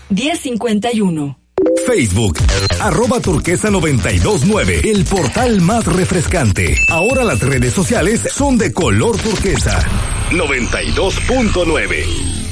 1051. Facebook, @turquesa929, el portal más refrescante. Ahora las redes sociales son de color turquesa. 92.9.